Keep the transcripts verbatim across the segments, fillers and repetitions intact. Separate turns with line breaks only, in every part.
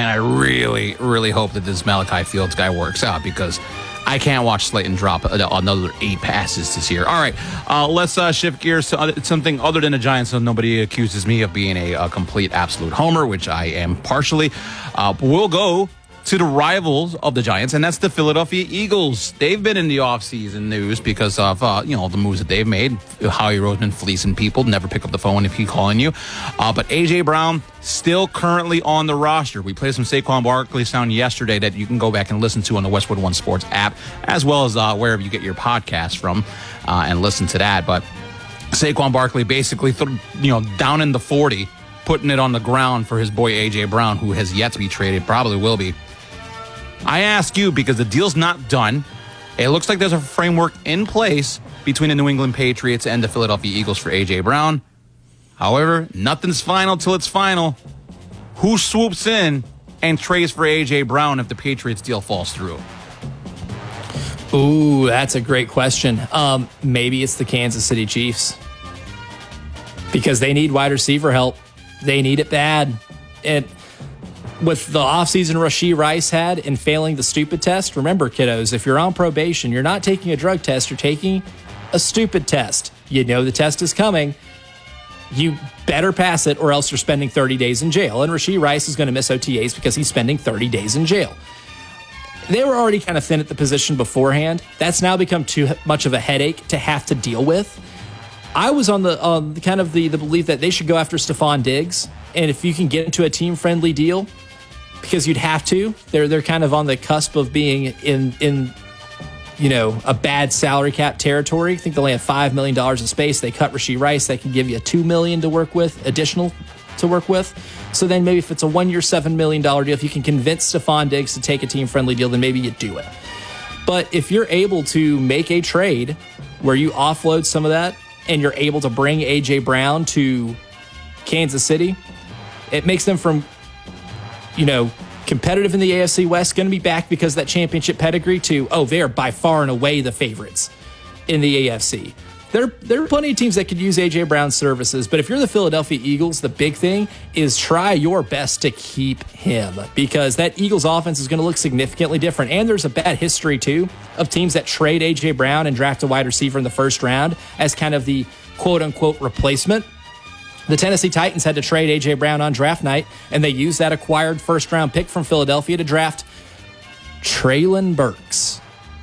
I really, really hope that this Malachi Fields guy works out because I can't watch Slayton drop another eight passes this year. All right, uh, let's uh, shift gears to something other than the Giants so nobody accuses me of being a, a complete, absolute homer, which I am partially. Uh, we'll go to the rivals of the Giants, and that's the Philadelphia Eagles. They've been in the offseason news because of, uh, you know, the moves that they've made. Howie Roseman fleecing people, never pick up the phone if he's calling you. Uh, but A J. Brown still currently on the roster. We played some Saquon Barkley sound yesterday that you can go back and listen to on the Westwood One Sports app, as well as uh, wherever you get your podcast from, uh, and listen to that. But Saquon Barkley basically, th- you know, down in the forty, putting it on the ground for his boy A J. Brown, who has yet to be traded, probably will be. I ask you because the deal's not done. It looks like there's a framework in place between the New England Patriots and the Philadelphia Eagles for A J. Brown. However, nothing's final till it's final. Who swoops in and trades for A J. Brown if the Patriots deal falls through?
Ooh, that's a great question. Um, maybe it's the Kansas City Chiefs because they need wide receiver help. They need it bad. And with the offseason Rashee Rice had in failing the stupid test, remember, kiddos, if you're on probation, you're not taking a drug test, you're taking a stupid test. You know the test is coming. You better pass it or else you're spending thirty days in jail. And Rashee Rice is going to miss O T As because he's spending thirty days in jail. They were already kind of thin at the position beforehand. That's now become too much of a headache to have to deal with. I was on the um, kind of the, the belief that they should go after Stephon Diggs. And if you can get into a team-friendly deal, because you'd have to. They're they're kind of on the cusp of being in in you know a bad salary cap territory. I think they only have five million dollars in space. They cut Rashee Rice. They can give you a two million to work with, additional to work with. So then maybe if it's a one-year, seven million dollar deal, if you can convince Stephon Diggs to take a team-friendly deal, then maybe you do it. But if you're able to make a trade where you offload some of that and you're able to bring A J. Brown to Kansas City, it makes them from you know, competitive in the A F C West, going to be back because of that championship pedigree to, oh, they're by far and away the favorites in the A F C. There, there are plenty of teams that could use A J. Brown's services, but if you're the Philadelphia Eagles, the big thing is try your best to keep him because that Eagles offense is going to look significantly different. And there's a bad history, too, of teams that trade A J. Brown and draft a wide receiver in the first round as kind of the quote-unquote replacement. The Tennessee Titans had to trade A J. Brown on draft night, and they used that acquired first-round pick from Philadelphia to draft Treylon Burks.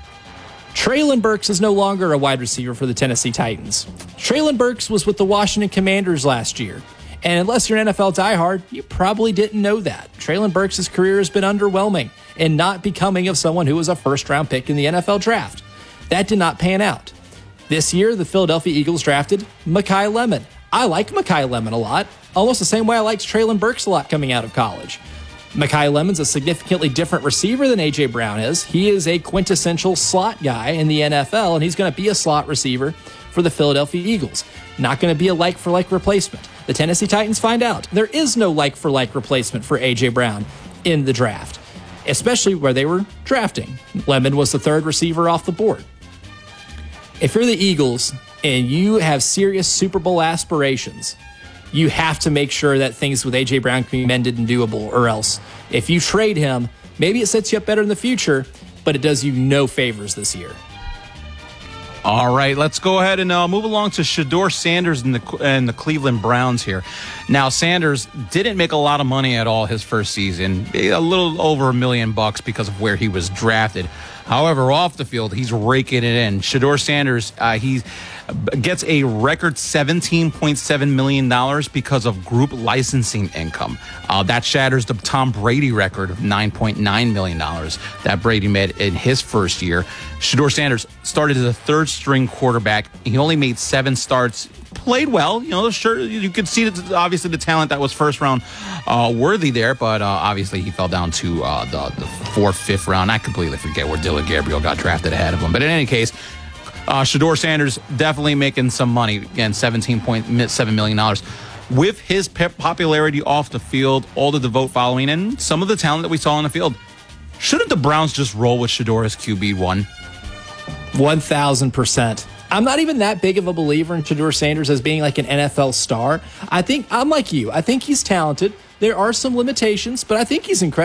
Treylon Burks is no longer a wide receiver for the Tennessee Titans. Treylon Burks was with the Washington Commanders last year, and unless you're an N F L diehard, you probably didn't know that. Treylon Burks' career has been underwhelming and not becoming of someone who was a first-round pick in the N F L draft. That did not pan out. This year, the Philadelphia Eagles drafted Mekhi Lemon. I like Mekhi Lemon a lot, almost the same way I liked Treylon Burks a lot coming out of college. Mekhi Lemon's a significantly different receiver than A J. Brown is. He is a quintessential slot guy in the N F L, and he's going to be a slot receiver for the Philadelphia Eagles. Not going to be a like-for-like replacement. The Tennessee Titans find out there is no like-for-like replacement for A J. Brown in the draft, especially where they were drafting. Lemon was the third receiver off the board. If you're the Eagles and you have serious Super Bowl aspirations, you have to make sure that things with A J. Brown can be mended and doable, or else if you trade him, maybe it sets you up better in the future, but it does you no favors this year.
All right, let's go ahead and uh, move along to Shedeur Sanders and the, and the Cleveland Browns here. Now, Sanders didn't make a lot of money at all his first season, a little over a million bucks because of where he was drafted. However, off the field, he's raking it in. Shedeur Sanders, uh, he gets a record seventeen point seven million dollars because of group licensing income. Uh, that shatters the Tom Brady record of nine point nine million dollars that Brady made in his first year. Shedeur Sanders started as a third-string quarterback. He only made seven starts. Played well, you know. Sure, you could see that obviously the talent that was first round uh, worthy there, but uh, obviously he fell down to uh, the, the fourth, fifth round. I completely forget where Dylan Gabriel got drafted ahead of him. But in any case, uh, Shedeur Sanders definitely making some money. Again, seventeen point seven million dollars. With his popularity off the field, all the devote following, and some of the talent that we saw on the field, shouldn't the Browns just roll with Shedeur as Q B one?
one thousand percent. I'm not even that big of a believer in Shedeur Sanders as being like an N F L star. I think I'm like you. I think he's talented. There are some limitations, but I think he's incredible.